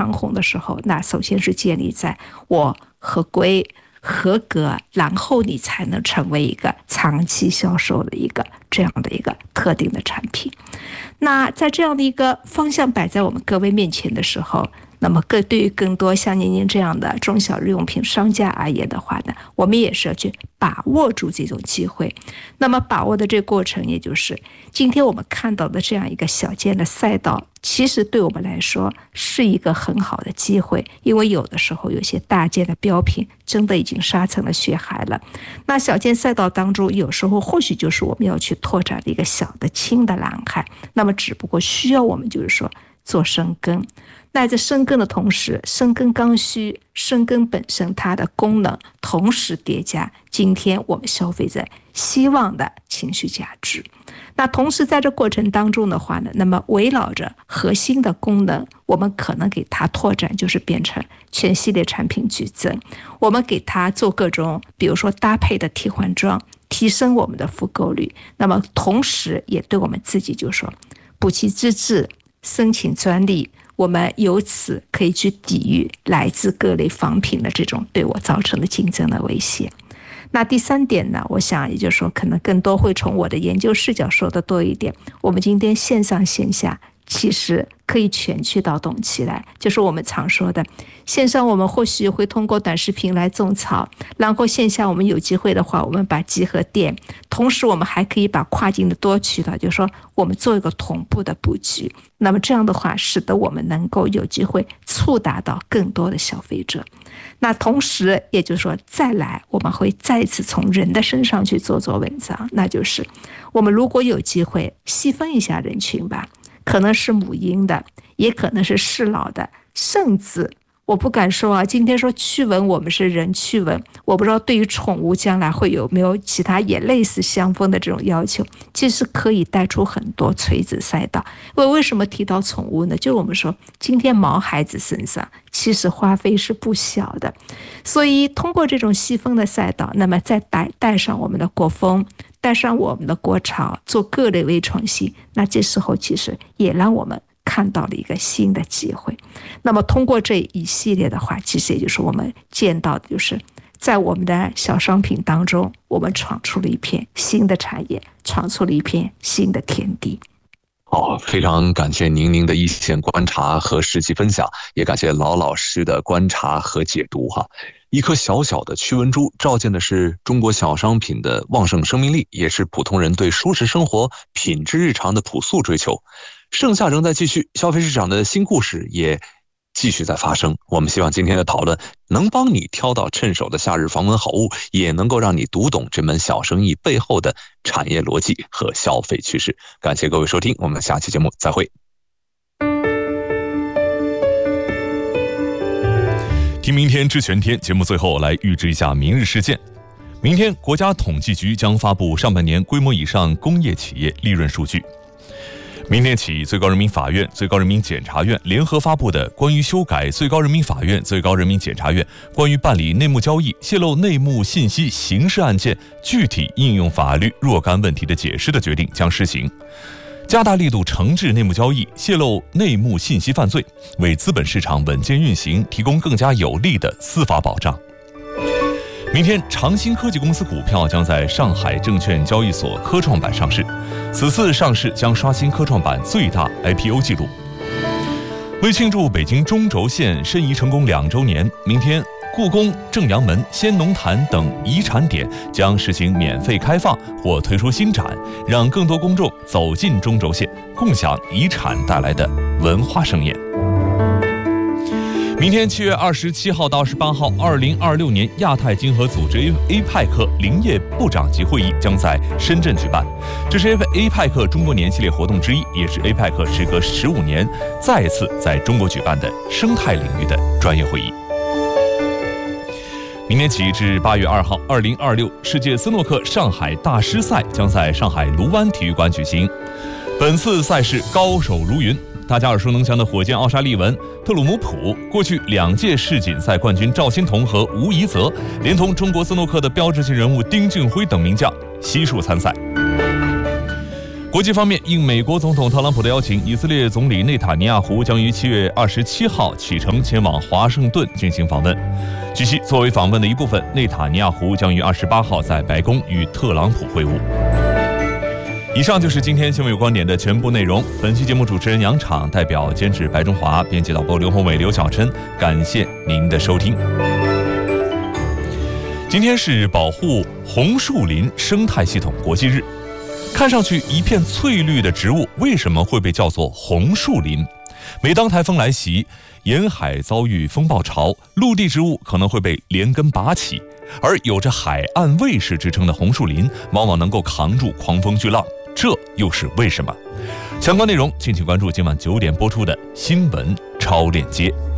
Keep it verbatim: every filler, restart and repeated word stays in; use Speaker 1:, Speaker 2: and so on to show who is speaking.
Speaker 1: 长虹的时候，那首先是建立在我合规合格，然后你才能成为一个长期销售的一个这样的一个特定的产品。那在这样的一个方向摆在我们各位面前的时候，那么更对于更多像您您这样的中小日用品商家而言的话呢，我们也是要去把握住这种机会。那么把握的这个过程，也就是今天我们看到的这样一个小件的赛道，其实对我们来说是一个很好的机会，因为有的时候有些大件的标品真的已经杀成了血海了。那小件赛道当中，有时候或许就是我们要去拓展的一个小的轻的蓝海，那么只不过需要我们就是说做深耕。那在深耕的同时，深耕刚需，深耕本身它的功能，同时叠加今天我们消费者希望的情绪价值。那同时在这过程当中的话呢，那么围绕着核心的功能，我们可能给它拓展，就是变成全系列产品矩阵，我们给它做各种比如说搭配的替换装，提升我们的复购率。那么同时也对我们自己就说补齐资质，申请专利，我们由此可以去抵御来自各类仿品的这种对我造成的竞争的威胁。那第三点呢，我想也就是说可能更多会从我的研究视角说的多一点，我们今天线上线下其实可以全渠道动起来，就是我们常说的线上我们或许会通过短视频来种草，然后线下我们有机会的话，我们把集合店，同时我们还可以把跨境的多渠道，就是说我们做一个同步的布局。那么这样的话使得我们能够有机会触达到更多的消费者。那同时也就是说再来我们会再次从人的身上去做做文章，那就是我们如果有机会细分一下人群吧，可能是母婴的，也可能是适老的，甚至我不敢说啊，今天说驱蚊我们是人驱蚊，我不知道对于宠物将来会有没有其他也类似相逢的这种要求，其实可以带出很多垂直赛道。因为为什么提到宠物呢？就我们说今天毛孩子身上其实花费是不小的，所以通过这种细分的赛道，那么再带带上我们的国风，带上我们的国潮，做各类微创新，那这时候其实也让我们看到了一个新的机会。那么通过这一系列的话，其实也就是我们见到的就是在我们的小商品当中，我们闯出了一片新的产业，闯出了一片新的天地。
Speaker 2: 好，非常感谢您您的一线观察和实际分享，也感谢老老师的观察和解读哈。一颗小小的驱蚊珠，照见的是中国小商品的旺盛生命力，也是普通人对舒适生活、品质日常的朴素追求。盛夏仍在继续，消费市场的新故事也继续在发生。我们希望今天的讨论能帮你挑到趁手的夏日防蚊好物，也能够让你读懂这门小生意背后的产业逻辑和消费趋势。感谢各位收听，我们下期节目再会。
Speaker 3: 听明天知全天节目最后来预知一下明日事件。明天国家统计局将发布上半年规模以上工业企业利润数据。明天起，最高人民法院、最高人民检察院联合发布的关于修改最高人民法院、最高人民检察院关于办理内幕交易、泄露内幕信息刑事案件具体应用法律若干问题的解释的决定将施行，加大力度惩治内幕交易、泄露内幕信息犯罪，为资本市场稳健运行提供更加有力的司法保障。明天，长兴科技公司股票将在上海证券交易所科创板上市，此次上市将刷新科创板最大 I P O 记录。为庆祝北京中轴线申遗成功两周年，明天故宫、正阳门、先农坛等遗产点将实行免费开放或推出新展，让更多公众走进中轴线，共享遗产带来的文化盛宴。明天七月二十七号到二十八号，二零二六年亚太经合组织 A P E C 林业部长级会议将在深圳举办，这是 A P E C 中国年系列活动之一，也是 A P E C 时隔十五年再次在中国举办的生态领域的专业会议。明天起至八月二号，二零二六世界斯诺克上海大师赛将在上海卢湾体育馆举行。本次赛事高手如云，大家耳熟能详的火箭奥沙利文、特鲁姆普，过去两届世锦赛冠军赵欣彤和吴怡泽，连同中国斯诺克的标志性人物丁俊晖等名将悉数参赛。 国际方面，应美国总统特朗普的邀请，以色列总理内塔尼亚胡将于七月二十七号启程前往华盛顿进行访问。据悉，作为访问的一部分，内塔尼亚胡将于二十八号在白宫与特朗普会晤。以上就是今天新闻有观点的全部内容。本期节目主持人杨昶，代表监制白中华，编辑导播刘宏伟、刘小琛，感谢您的收听。今天是保护红树林生态系统国际日。看上去一片翠绿的植物，为什么会被叫做红树林？每当台风来袭，沿海遭遇风暴潮，陆地植物可能会被连根拔起，而有着海岸卫士之称的红树林，往往能够扛住狂风巨浪，这又是为什么？相关内容敬请关注今晚九点播出的新闻超链接。